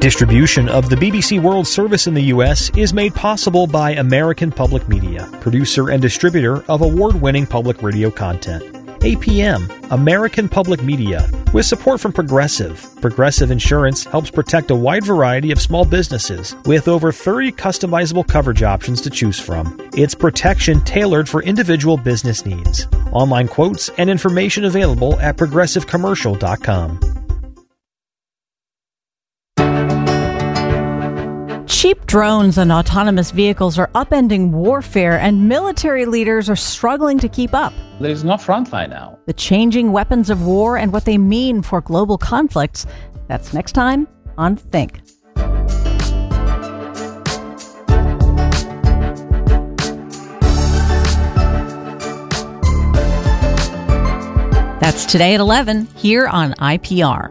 Distribution of the BBC World Service in the U.S. is made possible by American Public Media, producer and distributor of award-winning public radio content. APM, American Public Media, with support from Progressive. Progressive Insurance helps protect a wide variety of small businesses with over 30 customizable coverage options to choose from. It's protection tailored for individual business needs. Online quotes and information available at progressivecommercial.com. Cheap drones and autonomous vehicles are upending warfare, and military leaders are struggling to keep up. There's no front line now. The changing weapons of war and what they mean for global conflicts. That's next time on Think. That's today at 11 here on IPR.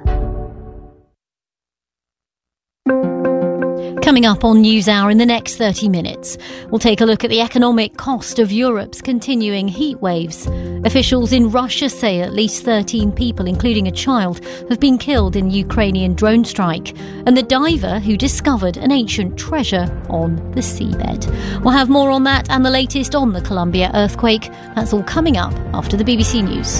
Coming up on NewsHour in the next 30 minutes, we'll take a look at the economic cost of Europe's continuing heat waves. Officials in Russia say at least 13 people, including a child, have been killed in Ukrainian drone strike, and the diver who discovered an ancient treasure on the seabed. We'll have more on that and the latest on the Colombia earthquake. That's all coming up after the BBC News.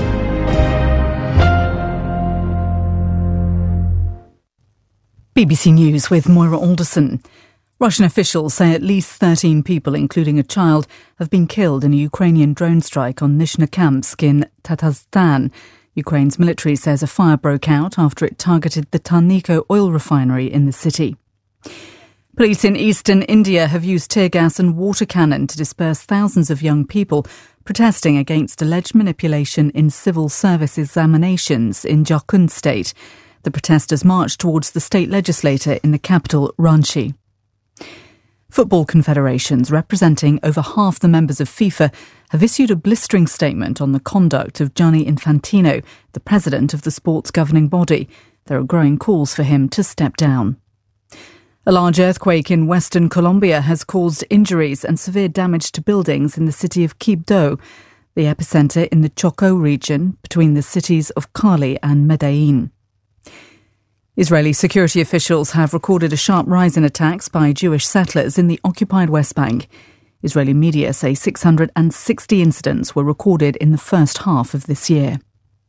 BBC News with Moira Alderson. Russian officials say at least 13 people, including a child, have been killed in a Ukrainian drone strike on Nizhnekamsk in Tatarstan. Ukraine's military says a fire broke out after it targeted the Tarniko oil refinery in the city. Police in eastern India have used tear gas and water cannon to disperse thousands of young people protesting against alleged manipulation in civil service examinations in Jharkhand state. The protesters marched towards the state legislature in the capital, Ranchi. Football confederations representing over half the members of FIFA have issued a blistering statement on the conduct of Gianni Infantino, the president of the sport's governing body. There are growing calls for him to step down. A large earthquake in western Colombia has caused injuries and severe damage to buildings in the city of Quibdó, the epicenter in the Chocó region between the cities of Cali and Medellin. Israeli security officials have recorded a sharp rise in attacks by Jewish settlers in the occupied West Bank. Israeli media say 660 incidents were recorded in the first half of this year.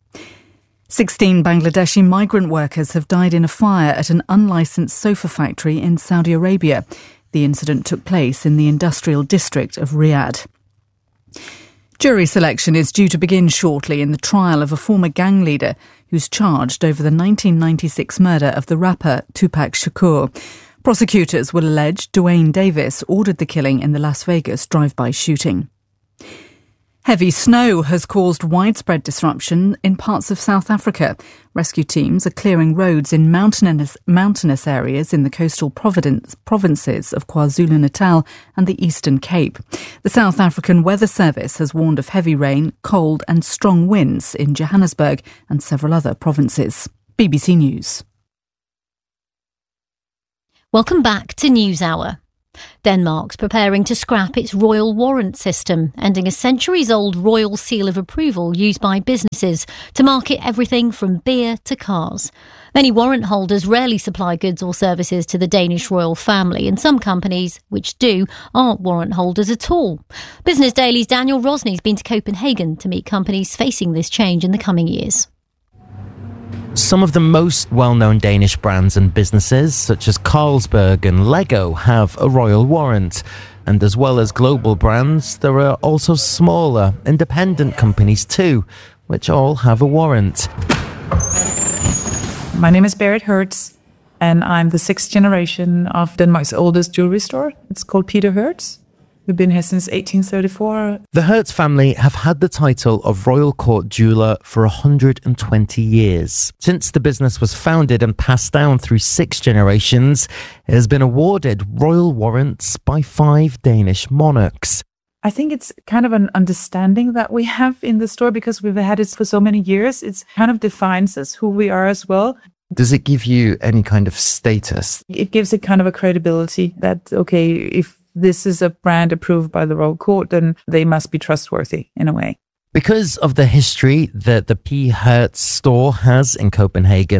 16 Bangladeshi migrant workers have died in a fire at an unlicensed sofa factory in Saudi Arabia. The incident took place in the industrial district of Riyadh. Jury selection is due to begin shortly in the trial of a former gang leader who's charged over the 1996 murder of the rapper Tupac Shakur. Prosecutors will allege Dwayne Davis ordered the killing in the Las Vegas drive-by shooting. Heavy snow has caused widespread disruption in parts of South Africa. Rescue teams are clearing roads in mountainous areas in the coastal provinces of KwaZulu-Natal and the Eastern Cape. The South African Weather Service has warned of heavy rain, cold and strong winds in Johannesburg and several other provinces. BBC News. Welcome back to NewsHour. Denmark's preparing to scrap its royal warrant system, ending a centuries-old royal seal of approval used by businesses to market everything from beer to cars. Many warrant holders rarely supply goods or services to the Danish royal family, and some companies, which do, aren't warrant holders at all. Business Daily's Daniel Rosney's been to Copenhagen to meet companies facing this change in the coming years. Some of the most well-known Danish brands and businesses, such as Carlsberg and Lego, have a royal warrant. And as well as global brands, there are also smaller, independent companies too, which all have a warrant. My name is Berit Hertz, and I'm the sixth generation of Denmark's oldest jewelry store. It's called Peter Hertz. We've been here since 1834. The Hertz family have had the title of Royal Court Jeweller for 120 years. Since the business was founded and passed down through 6 generations, it has been awarded royal warrants by 5 Danish monarchs. I think it's kind of an understanding that we have in the store because we've had it for so many years. It kind of defines us, who we are as well. Does it give you any kind of status? It gives it kind of a credibility that, okay, if this is a brand approved by the Royal Court, then they must be trustworthy in a way. Because of the history that the P. Hertz store has in Copenhagen,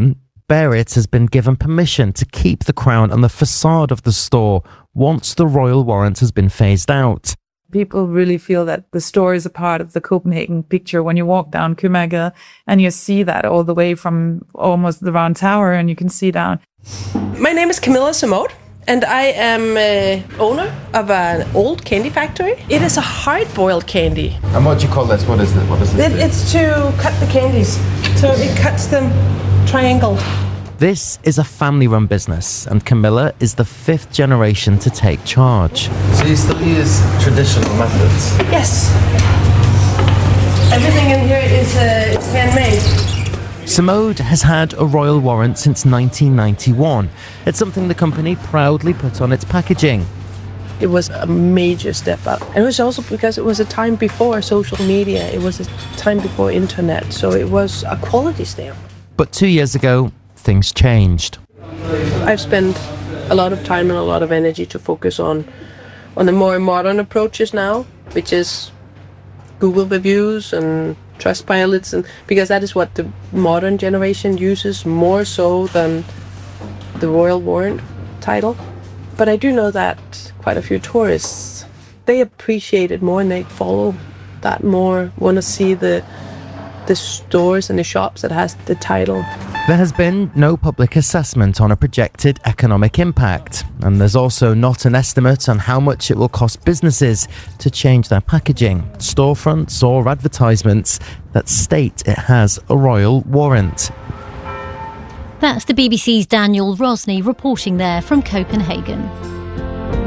Berit has been given permission to keep the crown on the facade of the store once the royal warrant has been phased out. People really feel that the store is a part of the Copenhagen picture when you walk down Købmagergade and you see that all the way from almost the Round Tower and you can see down. My name is Camilla Simode and I am owner of an old candy factory. It is a hard-boiled candy. And what do you call this? What is it? What is this? It's to cut the candies. So it cuts them triangled. This is a family-run business, and Camilla is the 5th generation to take charge. So you still use traditional methods? Yes. Everything in here is handmade. Simode has had a royal warrant since 1991. It's something the company proudly put on its packaging. It was a major step up. And it was also because it was a time before social media. It was a time before internet. So it was a quality stamp. But 2 years ago, things changed. I've spent a lot of time and a lot of energy to focus on the more modern approaches now, which is Google reviews and Trustpilots, and because that is what the modern generation uses more so than the royal warrant title. But I do know that quite a few tourists, they appreciate it more and they follow that more, want to see the stores and the shops that has the title. There has been no public assessment on a projected economic impact, and there's also not an estimate on how much it will cost businesses to change their packaging, storefronts or advertisements that state it has a royal warrant. That's the BBC's Daniel Rosney reporting there from Copenhagen.